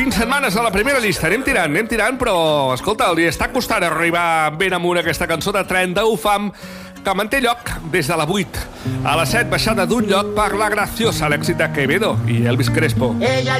5 setmanes a la primera llista. Anem tirant, però, escolta, li està costant arribar ben amunt aquesta cançó de tren d'UFAM, que manté lloc des de la 8. A la 7, baixada d'un lloc per la Graciosa, l'èxit de Quevedo i Elvis Crespo.